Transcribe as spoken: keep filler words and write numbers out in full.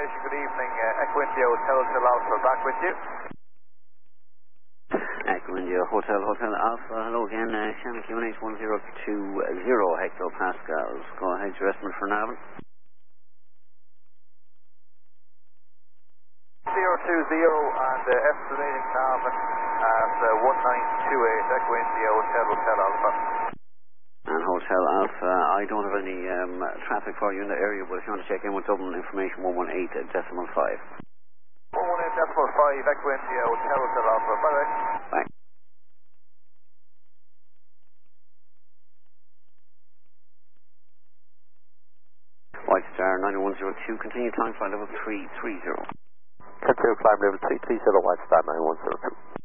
information. Good evening. Uh, Echo India Hotel Hotel Alpha, back with you. Echo India Hotel Hotel Alpha. Hello again. Uh, Shannon Q N H one zero two zero hectopascals. Go ahead, your estimate for Navan. zero two zero and uh, estimating Navan at uh, one nine two eight. Echo India Hotel Hotel Alpha. And Hotel Alpha, I don't have any um, traffic for you in the area, but if you want to check in with Dublin information, one one eight decimal five. one one eight decimal five, Echo India Hotel Hotel Alpha. Bye-bye. Bye. White Star nine one zero two, continue time flight level three three zero. Continue climb level three three zero, White Star nine one zero two.